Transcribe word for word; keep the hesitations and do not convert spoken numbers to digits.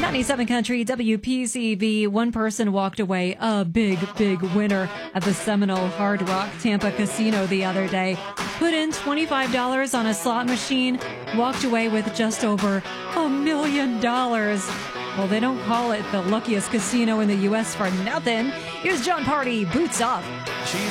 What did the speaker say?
ninety-seven Country, W P C V. One person walked away a big, big winner at the Seminole Hard Rock Tampa Casino the other day. Put in twenty-five dollars on a slot machine, walked away with just over a million dollars. Well, they don't call it the luckiest casino in the U S for nothing. Here's John Party, Boots Off.